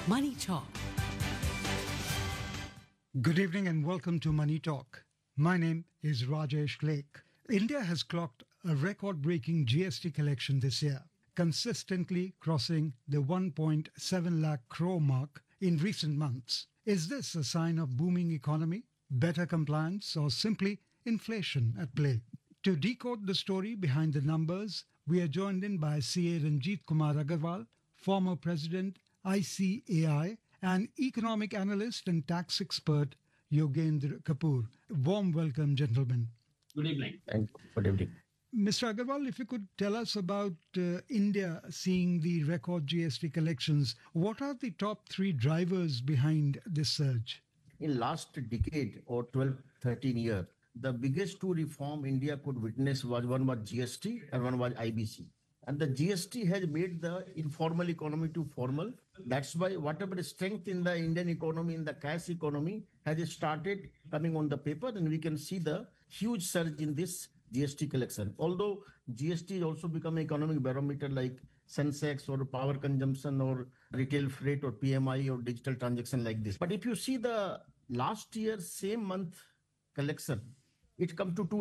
Money Talk. Good evening and welcome to Money Talk. My name is Rajesh Lake. India has clocked a record-breaking GST collection this year, consistently crossing the 1.7 lakh crore mark in recent months. Is this a sign of booming economy, better compliance, or simply inflation at play? To decode the story behind the numbers, we are joined in by CA Ranjit Kumar Agarwal, former president, ICAI, and economic analyst and tax expert Yogendra Kapoor. Warm welcome, gentlemen. Good evening. Thank you. Good evening. Mr. Agarwal, if you could tell us about India seeing the record GST collections, what are the top three drivers behind this surge? In last decade or 12, 13 years, the biggest two reform India could witness was one was GST and one was IBC. And the GST has made the informal economy to formal. That's why whatever strength in the Indian economy, in the cash economy, has started coming on the paper, and we can see the huge surge in this GST collection. Although GST has also become an economic barometer like Sensex or power consumption or retail freight or PMI or digital transaction like this. But if you see the last year, same month collection, it comes to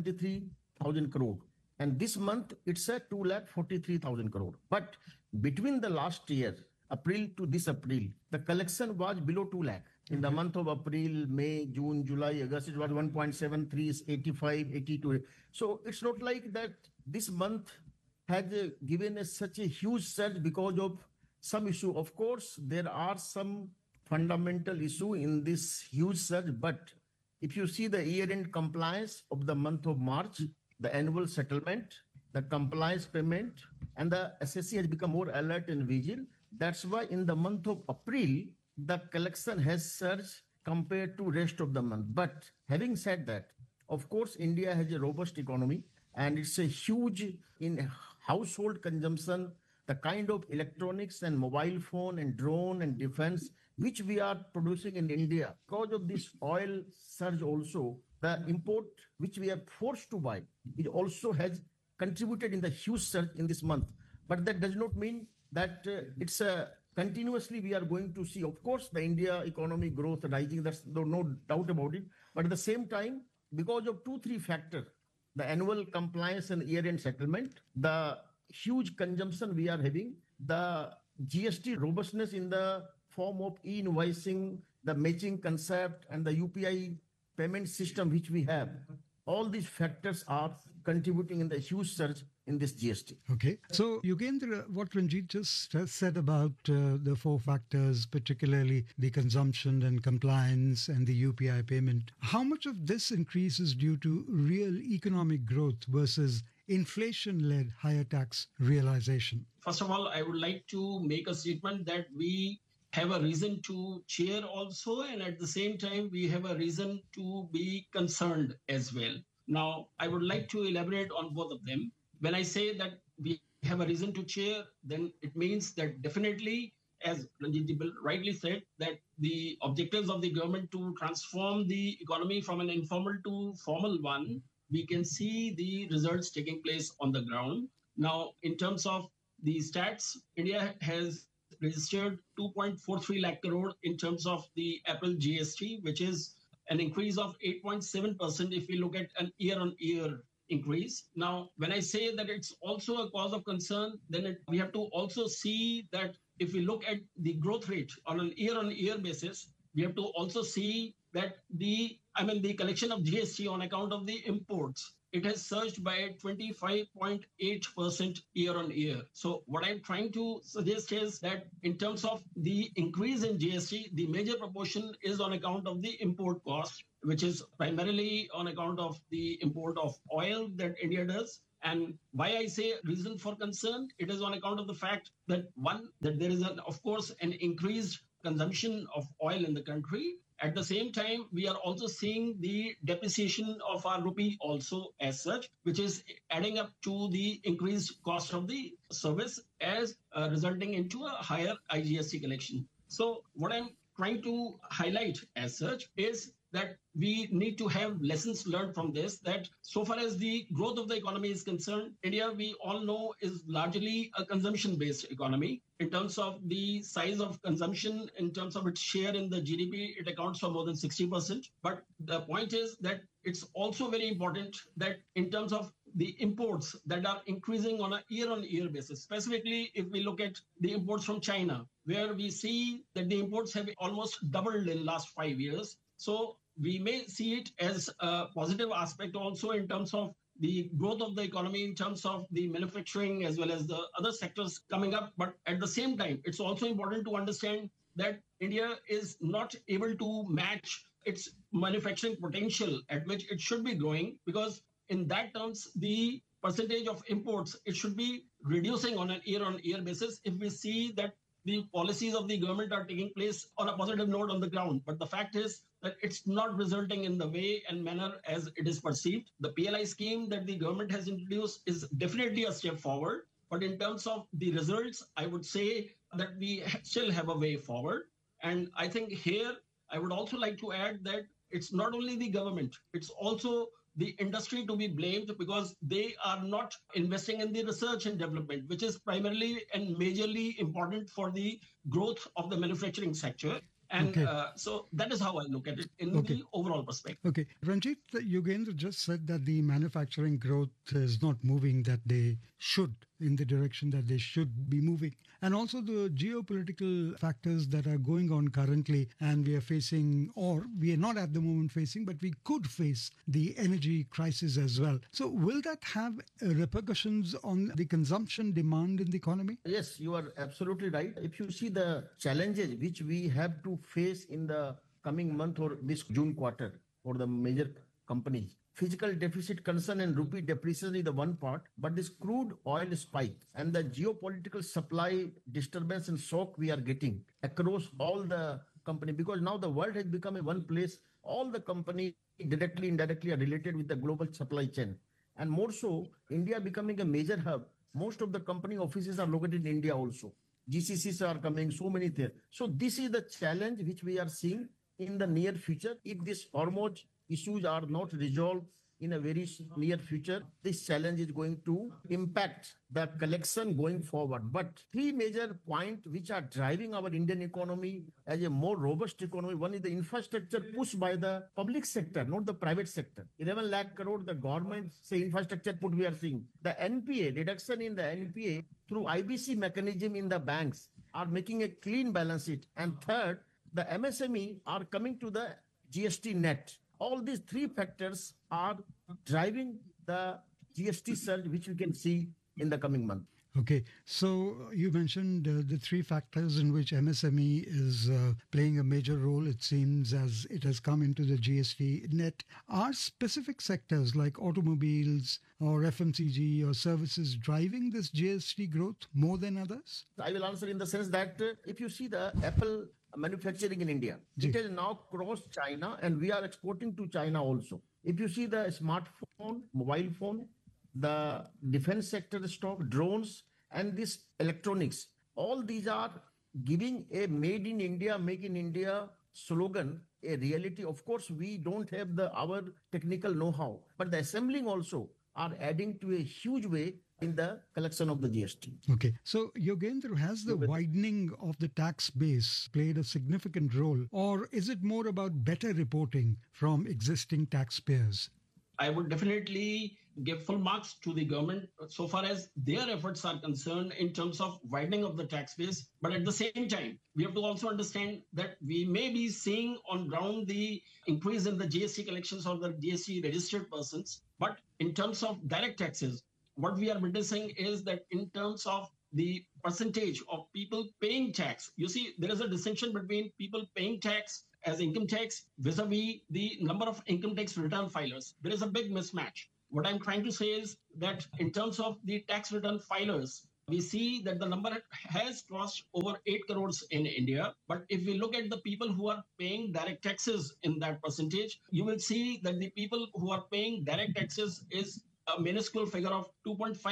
2,23,000 crore. And this month, it's a 2,43,000 crore. But between the last year, April to this April, the collection was below 2 lakh. In the month of April, May, June, July, August, it was 1.73, 85, 82. So it's not like that this month has given us such a huge surge because of some issue. Of course, there are some fundamental issue in this huge surge. But if you see the year-end compliance of the month of March, the annual settlement, the compliance payment, and the SSC has become more alert and vigilant. That's why in the month of April, the collection has surged compared to rest of the month. But having said that, of course, India has a robust economy and it's a huge in household consumption, the kind of electronics and mobile phone and drone and defense, which we are producing in India. Because of this oil surge also, the import which we are forced to buy, it also has contributed in the huge surge in this month. But that does not mean that it's continuously we are going to see. Of course, the India economy growth rising, that's no doubt about it. But at the same time, because of 2-3 factors, the annual compliance and year-end settlement, the huge consumption we are having, the GST robustness in the form of e-invoicing, the matching concept, and the UPI payment system which we have, all these factors are contributing in the huge surge in this GST. Okay. So, Yogendra, what Ranjit just said about the four factors, particularly the consumption and compliance and the UPI payment, how much of this increase is due to real economic growth versus inflation-led higher tax realization? First of all, I would like to make a statement that we have a reason to cheer also, and at the same time, we have a reason to be concerned as well. Now, I would like to elaborate on both of them. When I say that we have a reason to cheer, then it means that definitely, as Ranjit rightly said, that the objectives of the government to transform the economy from an informal to formal one, we can see the results taking place on the ground. Now, in terms of the stats, India has registered 2.43 lakh crore in terms of the April GST, which is an increase of 8.7% if we look at an year-on-year increase. Now, when I say that it's also a cause of concern, then we have to also see that if we look at the growth rate on an year-on-year basis, we have to also see that the collection of GST on account of the imports, it has surged by 25.8% year on year. So what I'm trying to suggest is that in terms of the increase in GST, the major proportion is on account of the import cost, which is primarily on account of the import of oil that India does. And why I say reason for concern, it is on account of the fact that one, that there is of course an increased consumption of oil in the country. At the same time, we are also seeing the depreciation of our rupee also as such, which is adding up to the increased cost of the service as resulting into a higher IGST collection. So what I'm trying to highlight as such is that we need to have lessons learned from this, that so far as the growth of the economy is concerned, India, we all know, is largely a consumption based economy. In terms of the size of consumption, in terms of its share in the GDP, it accounts for more than 60%. But the point is that it's also very important that in terms of the imports that are increasing on a year basis, specifically if we look at the imports from China, where we see that the imports have almost doubled in the last 5 years. So we may see it as a positive aspect also in terms of the growth of the economy, in terms of the manufacturing as well as the other sectors coming up. But at the same time, it's also important to understand that India is not able to match its manufacturing potential at which it should be growing, because in that terms, the percentage of imports, it should be reducing on a year basis if we see that the policies of the government are taking place on a positive note on the ground. But the fact is that it's not resulting in the way and manner as it is perceived. The PLI scheme that the government has introduced is definitely a step forward. But in terms of the results, I would say that we still have a way forward. And I think here, I would also like to add that it's not only the government, it's also the industry to be blamed, because they are not investing in the research and development, which is primarily and majorly important for the growth of the manufacturing sector. And Okay. So that is how I look at it in Okay. the overall perspective. Okay. Ranjit, Yogendra just said that the manufacturing growth is not moving that they should, in the direction that they should be moving. And also the geopolitical factors that are going on currently, and we are facing, or we are not at the moment facing, but we could face the energy crisis as well. So will that have repercussions on the consumption demand in the economy? Yes, you are absolutely right. If you see the challenges which we have to face in the coming month or this June quarter for the major companies, physical deficit concern and rupee depreciation is the one part, but this crude oil spike and the geopolitical supply disturbance and shock we are getting across all the company, because now the world has become a one place. All the company directly, indirectly are related with the global supply chain. And more so, India becoming a major hub. Most of the company offices are located in India also. GCCs are coming, so many there. So this is the challenge which we are seeing in the near future. If these Hormuz issues are not resolved in a very near future, this challenge is going to impact the collection going forward. But three major points which are driving our Indian economy as a more robust economy. One is the infrastructure pushed by the public sector, not the private sector. 11 lakh crore, the government say infrastructure put, we are seeing. The NPA, reduction in the NPA through IBC mechanism in the banks are making a clean balance sheet. And third, the MSME are coming to the GST net. All these three factors are driving the GST surge, which we can see in the coming month. Okay, so you mentioned the three factors in which MSME is playing a major role, it seems, as it has come into the GST net. Are specific sectors like automobiles or FMCG or services driving this GST growth more than others? I will answer in the sense that if you see the Apple manufacturing in India, Ji. it has now crossed China and we are exporting to China also. If you see the smartphone, mobile phone, the defense sector stock, drones, and this electronics, all these are giving a made in India, make in India slogan a reality. Of course, we don't have our technical know-how, but the assembling also are adding to a huge way in the collection of the GST. Okay, so Yogendra, has the widening of the tax base played a significant role, or is it more about better reporting from existing taxpayers? I would definitely give full marks to the government so far as their efforts are concerned in terms of widening of the tax base. But at the same time, we have to also understand that we may be seeing on ground the increase in the GST collections or the GST registered persons. But in terms of direct taxes, what we are witnessing is that in terms of the percentage of people paying tax, you see, there is a distinction between people paying tax as income tax vis-a-vis the number of income tax return filers. There is a big mismatch. What I'm trying to say is that in terms of the tax return filers, we see that the number has crossed over 8 crores in India. But if we look at the people who are paying direct taxes in that percentage, you will see that the people who are paying direct taxes is a minuscule figure of 2.5